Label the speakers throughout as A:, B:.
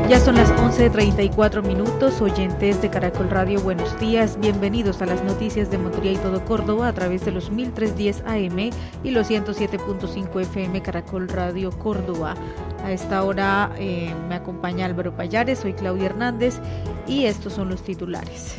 A: Ya son las 11:34, oyentes de Caracol Radio, buenos días, bienvenidos a las noticias de Montería y todo Córdoba a través de los 1310 AM y los 107.5 FM Caracol Radio Córdoba. A esta hora me acompaña Álvaro Payares, soy Claudia Hernández y estos son los titulares.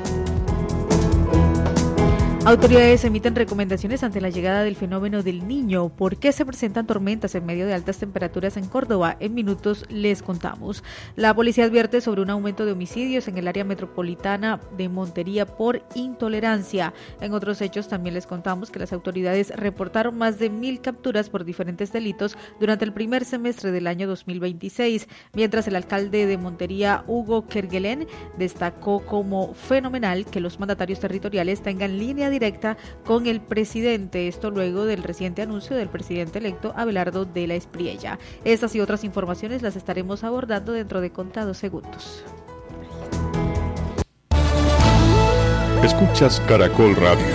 A: Autoridades emiten recomendaciones ante la llegada del fenómeno del Niño. ¿Por qué se presentan tormentas en medio de altas temperaturas en Córdoba? En minutos les contamos. La policía advierte sobre un aumento de homicidios en el área metropolitana de Montería por intolerancia. En otros hechos también les contamos que las autoridades reportaron más de 1,000 capturas por diferentes delitos durante el primer semestre del año 2026, mientras el alcalde de Montería, Hugo Kerguelen, destacó como fenomenal que los mandatarios territoriales tengan línea directa con el presidente, esto luego del reciente anuncio del presidente electo Abelardo de la Espriella. Estas y otras informaciones las estaremos abordando dentro de contados segundos.
B: Escuchas Caracol Radio.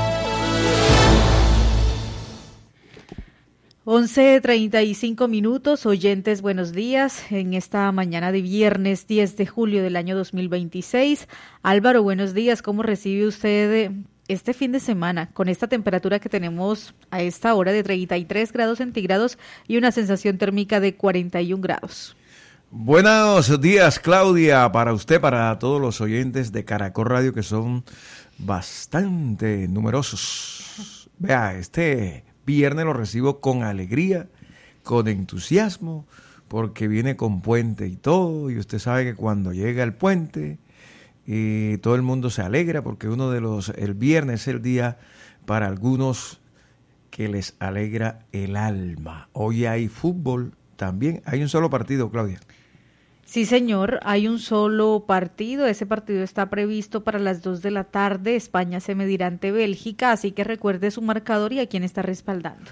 A: 11:35, oyentes, buenos días. En esta mañana de viernes 10 de julio del año 2026. Álvaro, buenos días. ¿Cómo recibe usted este fin de semana con esta temperatura que tenemos a esta hora de 33 grados centígrados y una sensación térmica de 41 grados?
C: Buenos días, Claudia, para usted, para todos los oyentes de Caracol Radio, que son bastante numerosos. Vea, este viernes lo recibo con alegría, con entusiasmo, porque viene con puente y todo, y usted sabe que cuando llega el puente y todo el mundo se alegra, porque el viernes es el día para algunos que les alegra el alma. Hoy hay fútbol también, hay un solo partido, Claudia.
A: Sí, señor, hay un solo partido. Ese partido está previsto para las 2 de la tarde. España se medirá ante Bélgica, así que recuerde su marcador y a quién está respaldando.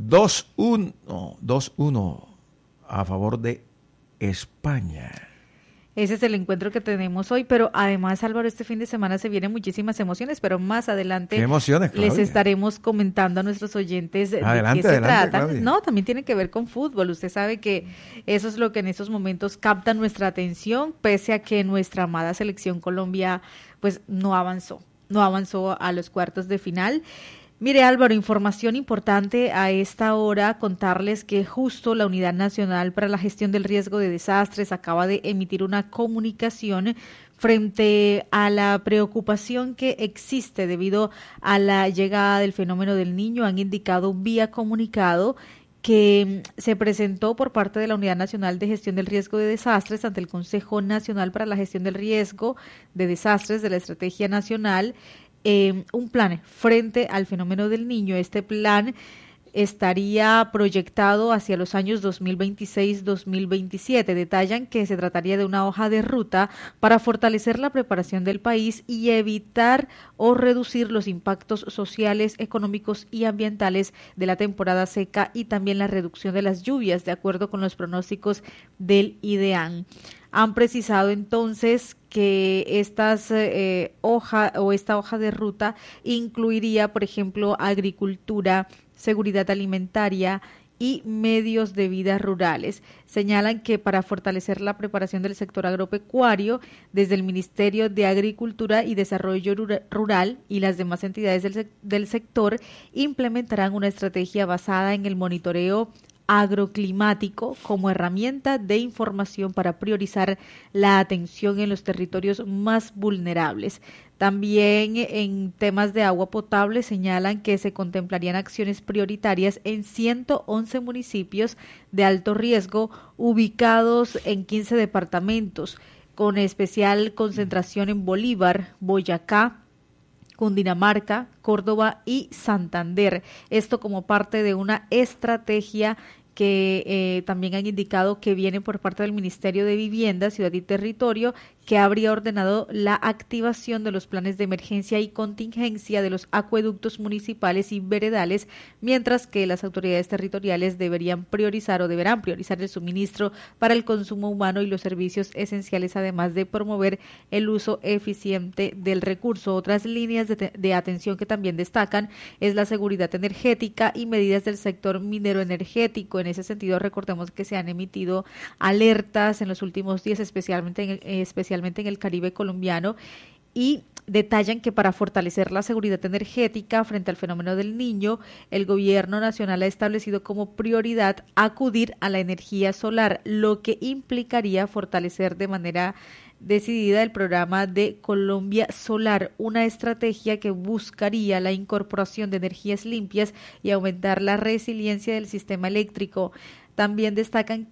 C: 2-1 a favor de España.
A: Ese es el encuentro que tenemos hoy, pero además, Álvaro, este fin de semana se vienen muchísimas emociones, pero más adelante les estaremos comentando a nuestros oyentes de qué se trata. Claudia. No, también tiene que ver con fútbol. Usted sabe que eso es lo que en estos momentos capta nuestra atención, pese a que nuestra amada selección Colombia pues no avanzó a los cuartos de final. Mire, Álvaro, información importante a esta hora, contarles que justo la Unidad Nacional para la Gestión del Riesgo de Desastres acaba de emitir una comunicación frente a la preocupación que existe debido a la llegada del fenómeno del Niño. Han indicado vía comunicado que se presentó por parte de la Unidad Nacional de Gestión del Riesgo de Desastres ante el Consejo Nacional para la Gestión del Riesgo de Desastres de la Estrategia Nacional, un plan frente al fenómeno del Niño. Este plan estaría proyectado hacia los años 2026-2027. Detallan que se trataría de una hoja de ruta para fortalecer la preparación del país y evitar o reducir los impactos sociales, económicos y ambientales de la temporada seca y también la reducción de las lluvias, de acuerdo con los pronósticos del IDEAN. Han precisado entonces que esta hoja de ruta incluiría, por ejemplo, agricultura, seguridad alimentaria y medios de vida rurales. Señalan que para fortalecer la preparación del sector agropecuario, desde el Ministerio de Agricultura y Desarrollo Rural y las demás entidades del sector implementarán una estrategia basada en el monitoreo agroclimático como herramienta de información para priorizar la atención en los territorios más vulnerables. También en temas de agua potable señalan que se contemplarían acciones prioritarias en 111 municipios de alto riesgo ubicados en 15 departamentos, con especial concentración en Bolívar, Boyacá, Cundinamarca, Córdoba y Santander. Esto como parte de una estrategia que también han indicado que viene por parte del Ministerio de Vivienda, Ciudad y Territorio, que habría ordenado la activación de los planes de emergencia y contingencia de los acueductos municipales y veredales, mientras que las autoridades territoriales deberán priorizar el suministro para el consumo humano y los servicios esenciales, además de promover el uso eficiente del recurso. Otras líneas de atención que también destacan es la seguridad energética y medidas del sector minero energético. En ese sentido, recordemos que se han emitido alertas en los últimos días, especialmente en el Caribe colombiano, y detallan que para fortalecer la seguridad energética frente al fenómeno del Niño, el gobierno nacional ha establecido como prioridad acudir a la energía solar, lo que implicaría fortalecer de manera decidida el programa de Colombia Solar, una estrategia que buscaría la incorporación de energías limpias y aumentar la resiliencia del sistema eléctrico. También destacan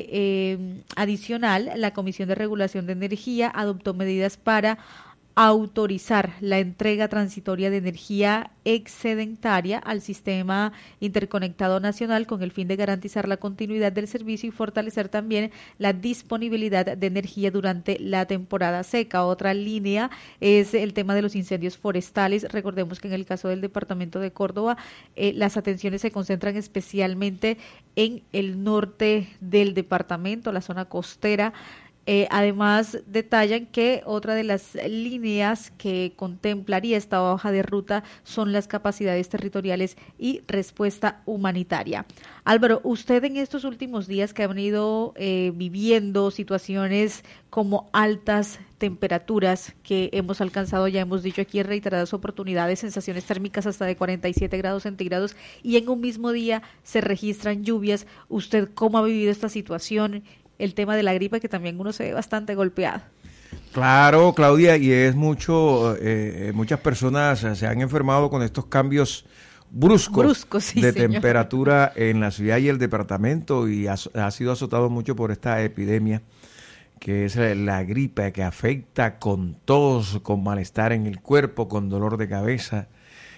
A: que, adicional, la Comisión de Regulación de Energía adoptó medidas para autorizar la entrega transitoria de energía excedentaria al sistema interconectado nacional con el fin de garantizar la continuidad del servicio y fortalecer también la disponibilidad de energía durante la temporada seca. Otra línea es el tema de los incendios forestales. Recordemos que en el caso del departamento de Córdoba, las atenciones se concentran especialmente en el norte del departamento, la zona costera. Además, detallan que otra de las líneas que contemplaría esta hoja de ruta son las capacidades territoriales y respuesta humanitaria. Álvaro, usted en estos últimos días que ha venido viviendo situaciones como altas temperaturas que hemos alcanzado, ya hemos dicho aquí en reiteradas oportunidades, sensaciones térmicas hasta de 47 grados centígrados, y en un mismo día se registran lluvias. ¿Usted cómo ha vivido esta situación? El tema de la gripe, que también uno se ve bastante golpeado.
C: Claro, Claudia, y es muchas personas se han enfermado con estos cambios bruscos
A: sí,
C: de
A: señor.
C: temperatura en la ciudad y el departamento, y ha sido azotado mucho por esta epidemia que es la gripe, que afecta con tos, con malestar en el cuerpo, con dolor de cabeza,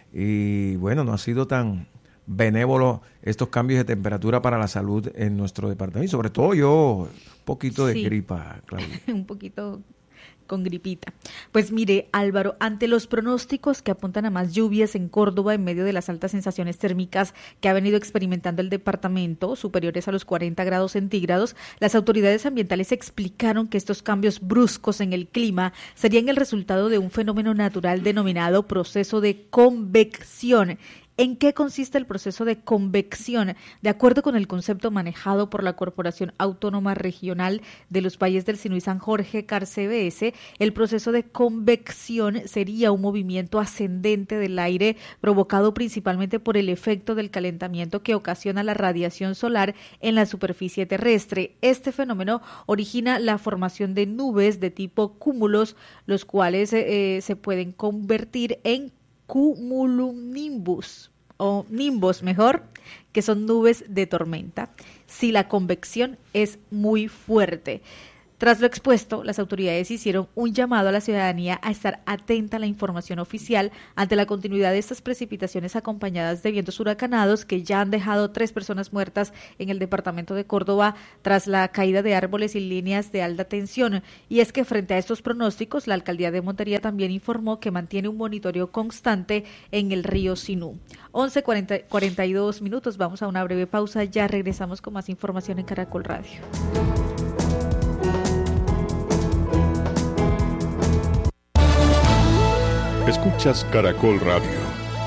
C: y bueno, no ha sido tan benévolo estos cambios de temperatura para la salud en nuestro departamento, y sobre todo yo, un poquito de gripa, Claudia.
A: Un poquito con gripita. Pues mire, Álvaro, ante los pronósticos que apuntan a más lluvias en Córdoba en medio de las altas sensaciones térmicas que ha venido experimentando el departamento, superiores a los 40 grados centígrados, las autoridades ambientales explicaron que estos cambios bruscos en el clima serían el resultado de un fenómeno natural denominado proceso de convección. ¿En qué consiste el proceso de convección? De acuerdo con el concepto manejado por la Corporación Autónoma Regional de los Valles del Sinu y San Jorge, CARCBS, el proceso de convección sería un movimiento ascendente del aire provocado principalmente por el efecto del calentamiento que ocasiona la radiación solar en la superficie terrestre. Este fenómeno origina la formación de nubes de tipo cúmulos, los cuales se pueden convertir en cumulonimbus, o nimbos mejor, que son nubes de tormenta, si la convección es muy fuerte. Tras lo expuesto, las autoridades hicieron un llamado a la ciudadanía a estar atenta a la información oficial ante la continuidad de estas precipitaciones acompañadas de vientos huracanados que ya han dejado 3 personas muertas en el departamento de Córdoba tras la caída de árboles y líneas de alta tensión. Y es que frente a estos pronósticos, la alcaldía de Montería también informó que mantiene un monitoreo constante en el río Sinú. 11:42 minutos, vamos a una breve pausa, ya regresamos con más información en Caracol Radio.
B: Escuchas Caracol Radio.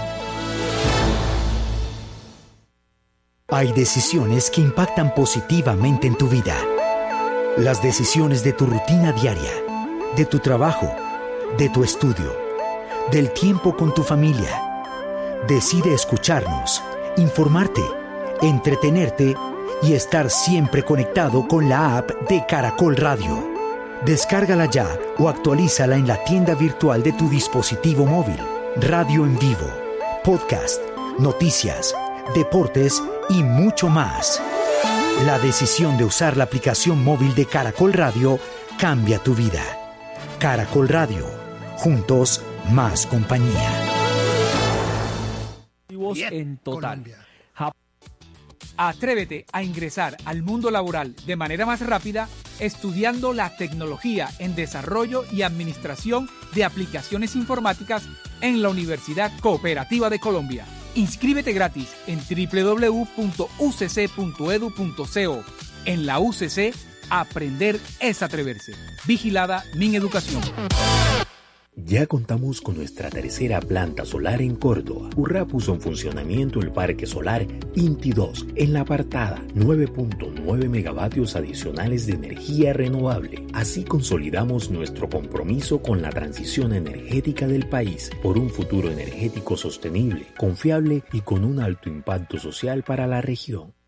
D: Hay decisiones que impactan positivamente en tu vida. Las decisiones de tu rutina diaria, de tu trabajo, de tu estudio, del tiempo con tu familia. Decide escucharnos, informarte, entretenerte y estar siempre conectado con la app de Caracol Radio. Descárgala ya o actualízala en la tienda virtual de tu dispositivo móvil. Radio en vivo, podcast, noticias, deportes y mucho más. La decisión de usar la aplicación móvil de Caracol Radio cambia tu vida. Caracol Radio, juntos más compañía.
E: En total. Atrévete a ingresar al mundo laboral de manera más rápida estudiando la tecnología en desarrollo y administración de aplicaciones informáticas en la Universidad Cooperativa de Colombia. Inscríbete gratis en www.ucc.edu.co. En la UCC, aprender es atreverse. Vigilada Mineducación.
F: Ya contamos con nuestra tercera planta solar en Córdoba. Urra puso en funcionamiento el parque solar Inti 2 en la apartada, 9.9 megavatios adicionales de energía renovable. Así consolidamos nuestro compromiso con la transición energética del país por un futuro energético sostenible, confiable y con un alto impacto social para la región.